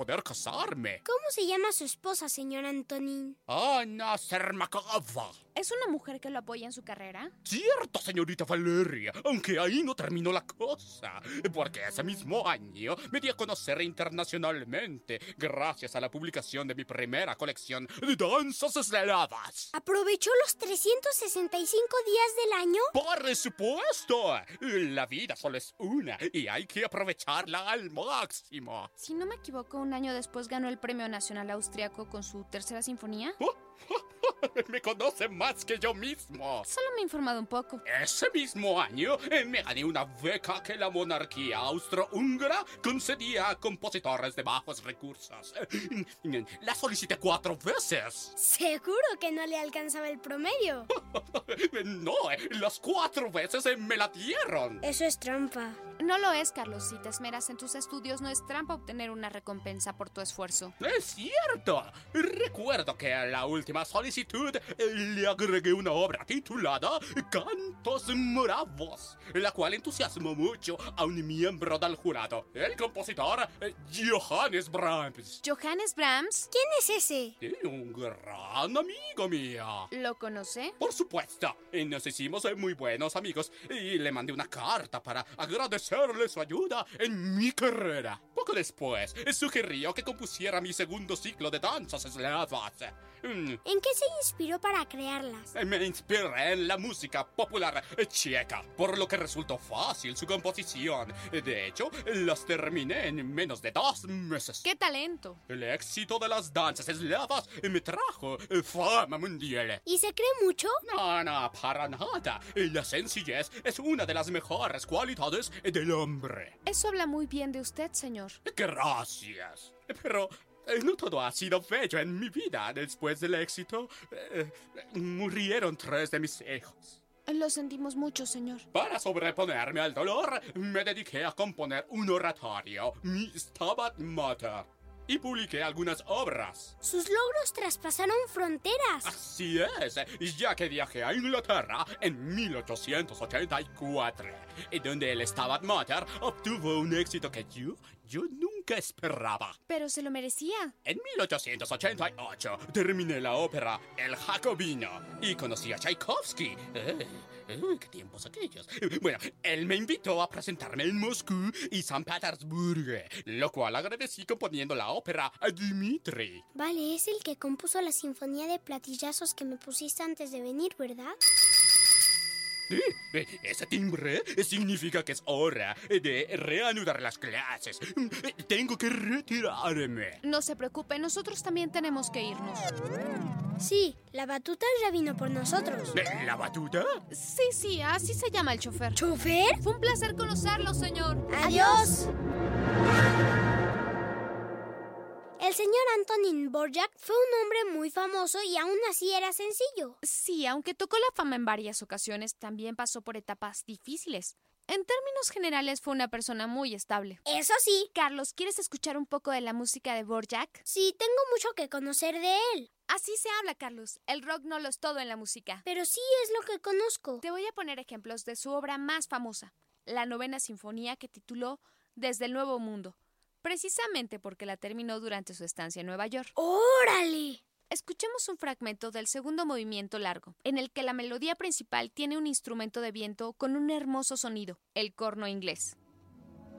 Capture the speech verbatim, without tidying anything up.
poder casarme. ¿Cómo se llama su esposa, señor Antonín? Anna Sermakova. ¿Es una mujer que lo apoya en su carrera? Cierto, señorita Valeria, aunque ahí no terminó la cosa, porque ese mismo año me di a conocer internacionalmente gracias a la publicación de mi primera colección de danzas eslavas. ¿Aprovechó los trescientos sesenta y cinco días del año? ¡Por supuesto! La vida solo es una y hay que aprovecharla al máximo. Si no me equivoco, un año después ganó el Premio Nacional Austriaco con su tercera sinfonía. Oh, me conoce más que yo mismo. Solo me he informado un poco. Ese mismo año eh, me gané una beca que la monarquía austrohúngara concedía a compositores de bajos recursos. Eh, La solicité cuatro veces. Seguro que no le alcanzaba el promedio. No, eh, las cuatro veces eh, me la dieron. Eso es trampa. No lo es, Carlos. Si te esmeras en tus estudios, no es trampa obtener una recompensa por tu esfuerzo. Es cierto. Recuerdo que a la última solicitud eh, le agregué una obra titulada Cantos Moravos, la cual entusiasmó mucho a un miembro del jurado, el compositor eh, Johannes Brahms. ¿Johannes Brahms? ¿Quién es ese? Eh, un gran amigo mío. ¿Lo conoce? Por supuesto, y nos hicimos eh, muy buenos amigos y le mandé una carta para agradecerle su ayuda en mi carrera. Poco después, eh, sugirió que compusiera mi segundo ciclo de danzas eslavas. Mm, ¿En qué se inspiró para crearlas? eh, Me inspiré en la música popular eh, checa, por lo que resultó fácil su composición. Eh, De hecho, las terminé en menos de dos meses. ¡Qué talento! El éxito de las danzas eslavas eh, me trajo eh, fama mundial. ¿Y se cree mucho? No, no, para nada. La sencillez es una de las mejores cualidades del hombre. Eso habla muy bien de usted, señor. Gracias. Pero eh, no todo ha sido bello en mi vida. Después del éxito, eh, murieron tres de mis hijos. Lo sentimos mucho, señor. Para sobreponerme al dolor, me dediqué a componer un oratorio, mi Stabat Mater, y publiqué algunas obras. Sus logros traspasaron fronteras. Así es, ya que viajé a Inglaterra en mil ochocientos ochenta y cuatro, donde el Stabat Mater obtuvo un éxito que yo, yo nunca esperaba. Pero se lo merecía. En mil ochocientos ochenta y ocho terminé la ópera El Jacobino y conocí a Tchaikovsky. Eh, eh, ¡Qué tiempos aquellos! Bueno, él me invitó a presentarme en Moscú y San Petersburgo, lo cual agradecí componiendo la ópera a Dmitri. Vale, es el que compuso la sinfonía de platillazos que me pusiste antes de venir, ¿verdad? Eh, eh, Ese timbre significa que es hora de reanudar las clases. Eh, Tengo que retirarme. No se preocupe, nosotros también tenemos que irnos. Sí, la batuta ya vino por nosotros. Eh, ¿La batuta? Sí, sí, así se llama el chofer. ¿Chofer? Fue un placer conocerlo, señor. ¡Adiós! El señor Antonín Dvořák fue un hombre muy famoso y aún así era sencillo. Sí, aunque tocó la fama en varias ocasiones, también pasó por etapas difíciles. En términos generales, fue una persona muy estable. Eso sí. Carlos, ¿quieres escuchar un poco de la música de Dvořák? Sí, tengo mucho que conocer de él. Así se habla, Carlos. El rock no lo es todo en la música. Pero sí es lo que conozco. Te voy a poner ejemplos de su obra más famosa, la novena sinfonía que tituló Desde el Nuevo Mundo, precisamente porque la terminó durante su estancia en Nueva York. ¡Órale! Escuchemos un fragmento del segundo movimiento largo, en el que la melodía principal tiene un instrumento de viento con un hermoso sonido, el corno inglés.